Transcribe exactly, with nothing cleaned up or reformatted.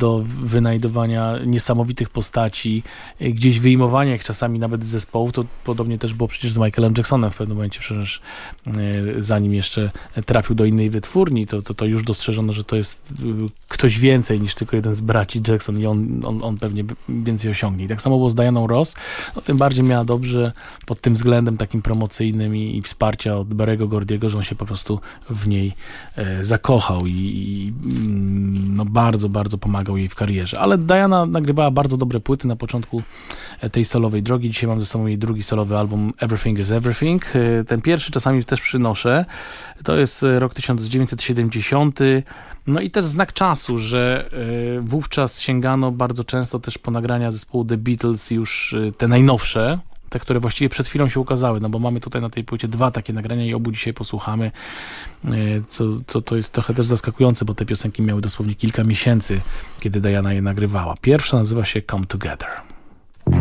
do wynajdowania niesamowitych postaci, gdzieś wyjmowania ich czasami nawet z zespołów. To podobnie też było przecież z Michaelem Jacksonem w pewnym momencie, przecież zanim jeszcze trafił do innej wytwórni, to, to, to już dostrzeżono, że to jest ktoś więcej niż tylko jeden z braci Jackson i on, on, on pewnie więcej osiągnie. I tak samo było z Dianą Ross, no tym bardziej miała dobrze pod tym względem takim promocyjnym i, i wsparcia od Barry'ego Gordiego, że on się po prostu w niej e, zakochał i, i no bardzo, bardzo pomagał jej w karierze. Ale Diana nagrywała bardzo dobre płyty na początku tej solowej drogi. Dzisiaj mam ze sobą jej drugi solowy album Everything is Everything. Ten pierwszy czasami też przynoszę. To jest rok tysiąc dziewięćset siedemdziesiąty. No i też znak czasu, że wówczas sięgano bardzo często też po nagrania zespołu The Beatles, już te najnowsze, te, które właściwie przed chwilą się ukazały, no bo mamy tutaj na tej płycie dwa takie nagrania i obu dzisiaj posłuchamy, co, co to jest trochę też zaskakujące, bo te piosenki miały dosłownie kilka miesięcy, kiedy Diana je nagrywała. Pierwsza nazywa się Come Together.